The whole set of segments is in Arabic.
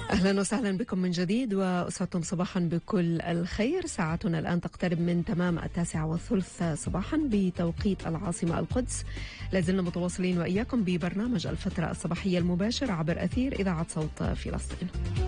أهلا وسهلا بكم من جديد وأسعدتم صباحا بكل الخير. ساعتنا الآن تقترب من تمام 9:30 صباحا بتوقيت العاصمة القدس. لازلنا متواصلين وإياكم ببرنامج الفترة الصباحية المباشر عبر أثير إذاعة صوت فلسطين.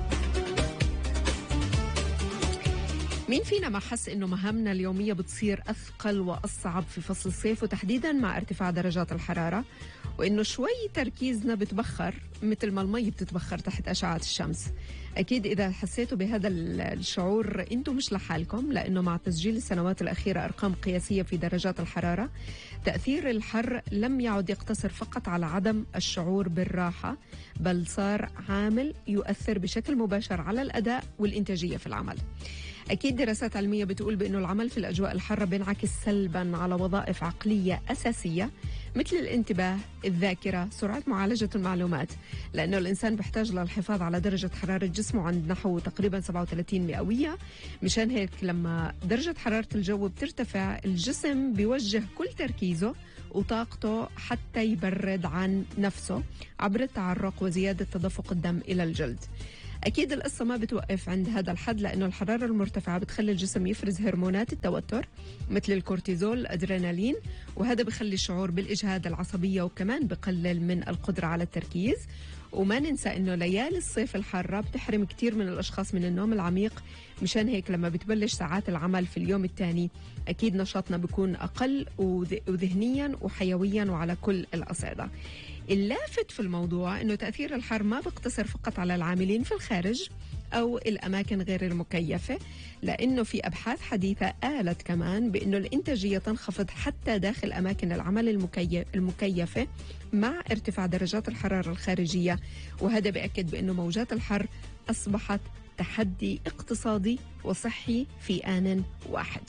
مين فينا ما حس إنه مهامنا اليومية بتصير أثقل وأصعب في فصل الصيف، وتحديدا مع ارتفاع درجات الحرارة، وإنه شوي تركيزنا بتبخر مثل ما المي بتتبخر تحت أشعة الشمس. أكيد إذا حسيتوا بهذا الشعور أنتم مش لحالكم، لأنه مع تسجيل السنوات الأخيرة أرقام قياسية في درجات الحرارة، تأثير الحر لم يعد يقتصر فقط على عدم الشعور بالراحة، بل صار عامل يؤثر بشكل مباشر على الأداء والإنتاجية في العمل. أكيد دراسات علمية بتقول بأنه العمل في الأجواء الحارة بينعكس سلباً على وظائف عقلية أساسية مثل الانتباه، الذاكرة، سرعة معالجة المعلومات، لأنه الإنسان بيحتاج للحفاظ على درجة حرارة جسمه عند نحو تقريباً 37 مئوية. مشان هيك لما درجة حرارة الجو بترتفع، الجسم بيوجه كل تركيزه وطاقته حتى يبرد عن نفسه عبر التعرق وزيادة تدفق الدم إلى الجلد. أكيد القصة ما بتوقف عند هذا الحد، لأنه الحرارة المرتفعة بتخلي الجسم يفرز هرمونات التوتر مثل الكورتيزول، الأدرينالين، وهذا بخلي الشعور بالإجهاد، العصبية، وكمان بقلل من القدرة على التركيز. وما ننسى أنه ليالي الصيف الحارة بتحرم كتير من الأشخاص من النوم العميق. مشان هيك لما بتبلش ساعات العمل في اليوم الثاني، أكيد نشاطنا بيكون أقل وذهنيا وحيويا وعلى كل الأصعدة. اللافت في الموضوع أنه تأثير الحر ما بيقتصر فقط على العاملين في الخارج أو الأماكن غير المكيفة، لأنه في أبحاث حديثة قالت كمان بأنه الإنتاجية تنخفض حتى داخل أماكن العمل المكيفة مع ارتفاع درجات الحرارة الخارجية. وهذا بيأكد بأنه موجات الحر أصبحت تحدي اقتصادي وصحي في آن واحد.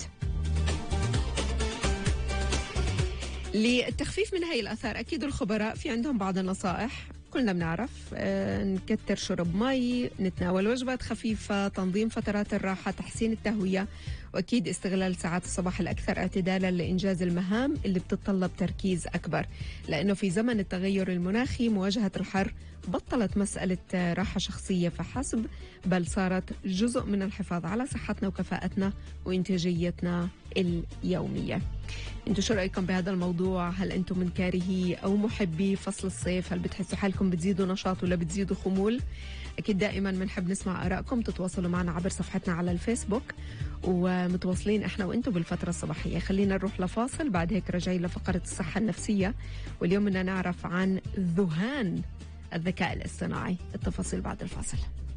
للتخفيف من هاي الآثار أكيد الخبراء في عندهم بعض النصائح. كلنا بنعرف نكتر شرب مي، نتناول وجبات خفيفة، تنظيم فترات الراحة، تحسين التهوية، وأكيد استغلال ساعات الصباح الأكثر اعتدالا لإنجاز المهام اللي بتتطلب تركيز أكبر، لأنه في زمن التغير المناخي مواجهة الحر بطلت مسألة راحة شخصية فحسب، بل صارت جزء من الحفاظ على صحتنا وكفاءتنا وإنتاجيتنا اليومية. انتوا شو رأيكم بهذا الموضوع؟ هل انتم من كارهي او محبي فصل الصيف؟ هل بتحسوا حالكم بتزيدوا نشاط ولا بتزيدوا خمول؟ اكيد دائما بنحب نسمع آرائكم. تتواصلوا معنا عبر صفحتنا على الفيسبوك، ومتواصلين احنا وانتم بالفترة الصباحية. خلينا نروح لفاصل، بعد هيك رجعي لفقرة الصحة النفسية، واليوم بدنا نعرف عن ذهان الذكاء الاصطناعي. التفاصيل بعد الفاصل.